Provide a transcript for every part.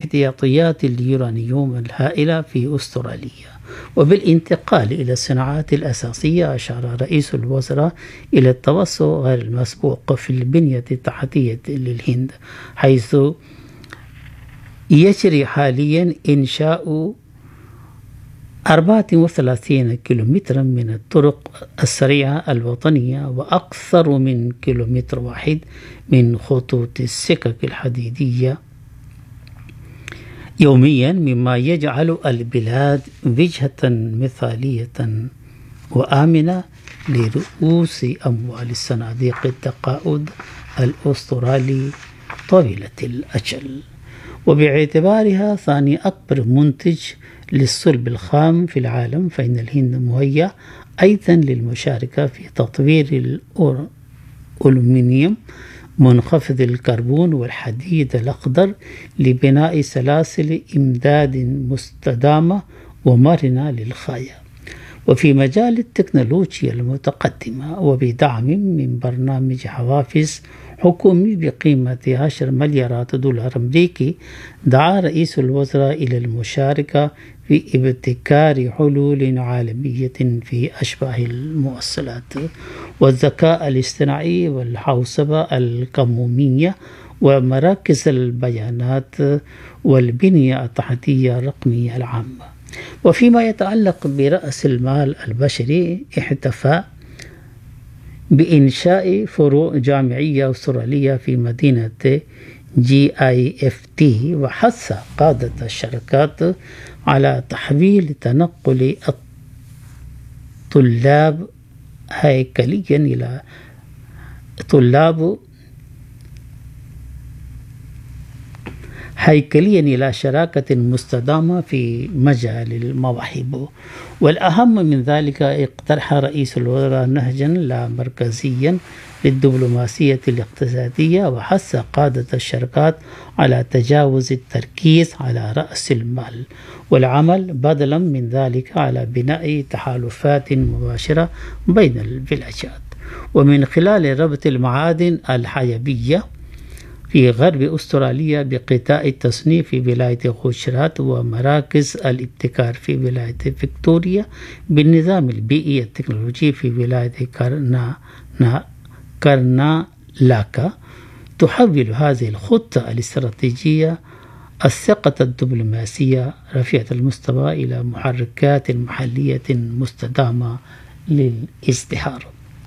احتياطيات اليورانيوم الهائلة في أستراليا. وبالانتقال إلى الصناعات الأساسية، أشار رئيس الوزراء إلى التوسع غير المسبوق في البنية التحتية للهند، حيث يجري حاليا إنشاء 34 كيلومترا من الطرق السريعة الوطنية، وأكثر من كيلومتر واحد من خطوط السكك الحديدية يوميا، مما يجعل البلاد وجهة مثالية وآمنة لرؤوس أموال الصناديق التقاعد الأسترالي طويلة الأجل. وباعتبارها ثاني أكبر منتج للصلب الخام في العالم، فإن الهند مهيأ أيضا للمشاركة في تطوير الألومنيوم منخفض الكربون والحديد الأخضر لبناء سلاسل إمداد مستدامة ومرنة للغاية. وفي مجال التكنولوجيا المتقدمة، وبدعم من برنامج حوافز حكومي بقيمة 10 مليارات دولار أمريكي، دعا رئيس الوزراء إلى المشاركة في ابتكار حلول عالمية في أشباه الموصلات والذكاء الاصطناعي والحوسبة الكمومية ومراكز البيانات والبنية التحتية الرقمية العامة. وفيما يتعلق برأس المال البشري، احتفى بإنشاء فروع جامعية أسترالية في مدينة GIFT، وحث قادة الشركات على تحويل تنقل الطلاب هيكليا إلى شراكة مستدامة في مجال المواهب. والأهم من ذلك، اقترح رئيس الوزراء نهجا لا مركزيا للدبلوماسية الاقتصادية، وحث قادة الشركات على تجاوز التركيز على رأس المال والعمل بدلا من ذلك على بناء تحالفات مباشرة بين البلدات، ومن خلال ربط المعادن الحيوية في غرب أستراليا بقطاع التصنيع في ولاية غوشرات ومراكز الابتكار في ولاية فيكتوريا بالنظام البيئي التكنولوجي في ولاية كارنالاكا. تحول هذه الخطة الاستراتيجية الثقة الدبلوماسية رفيعة المستوى إلى محركات محلية مستدامة للازدهار.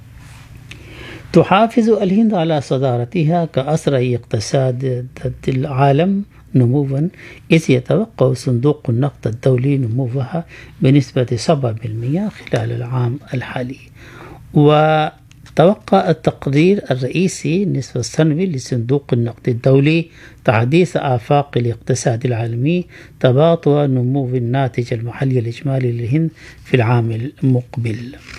تحافظ الهند على صدارتها كأسرع اقتصاد العالم نموا، إذ يتوقع صندوق النقد الدولي نموها بنسبة 7% خلال العام الحالي. وتوقع التقرير الرئيسي النصف السنوي لصندوق النقد الدولي تحديث آفاق الاقتصاد العالمي تباطؤ نمو الناتج المحلي الإجمالي للهند في العام المقبل.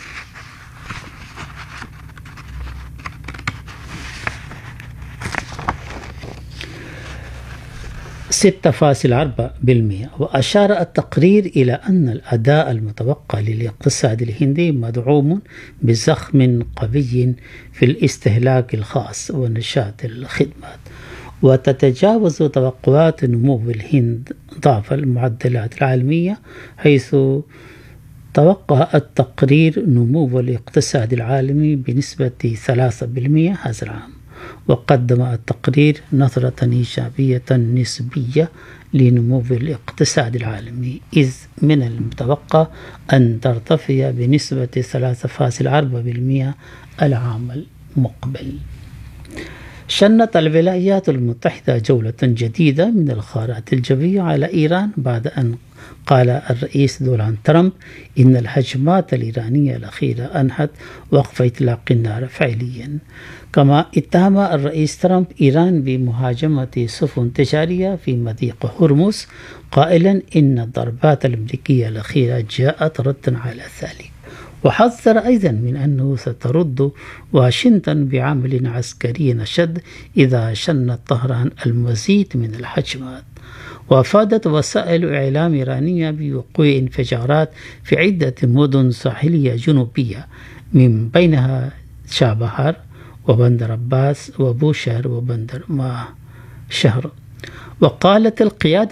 6.4%. وأشار التقرير إلى أن الأداء المتوقع للاقتصاد الهندي مدعوم بزخم قوي في الاستهلاك الخاص ونشاط الخدمات، وتتجاوز توقعات نمو الهند ضعف المعدلات العالمية، حيث توقع التقرير نمو الاقتصاد العالمي بنسبة 3% هذا العام. وقدم التقرير نظرة إيجابية نسبية لنمو الاقتصاد العالمي، إذ من المتوقع أن ترتفع بنسبة 3.4% العام المقبل. شنت الولايات المتحدة جولة جديدة من الغارات الجوية على إيران بعد أن قال الرئيس دونالد ترامب إن الهجمات الإيرانية الأخيرة أنهت وقف إطلاق النار فعليا. كما اتهم الرئيس ترامب إيران بمهاجمة سفن تجارية في مضيق هرمز، قائلا إن الضربات الأمريكية الأخيرة جاءت ردا على ذلك. وحذر أيضا من أنه سترد واشنطن بعمل عسكري أشد إذا شنت طهران المزيد من الهجمات. وأفادت وسائل إعلام إيرانية بوقوع انفجارات في عدة مدن ساحلية جنوبية، من بينها شابهار وبندر عباس وبوشهر وبندر شهر. وقالت القيادة